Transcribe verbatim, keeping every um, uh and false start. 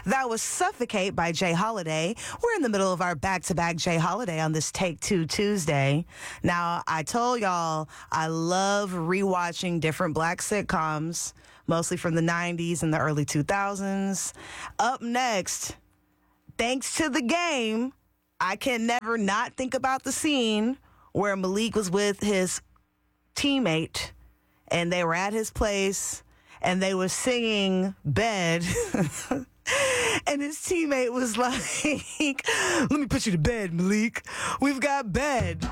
That was Suffocate by Jay Holiday. We're in the middle of our back-to-back Jay Holiday on this Take Two Tuesday. Now, I told y'all I love rewatching different black sitcoms, mostly from the nineties and the early two thousands. Up next, thanks to the game, I can never not think about the scene where Malik was with his teammate and they were at his place and they were singing Bed. And his teammate was like, let me put you to bed, Malik. We've got bed.